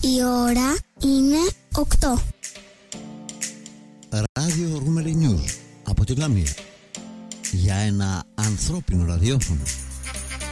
Η ώρα είναι 8. Ράδιο Ρούμελι News από τη Λαμία. Για ένα ανθρώπινο ραδιόφωνο.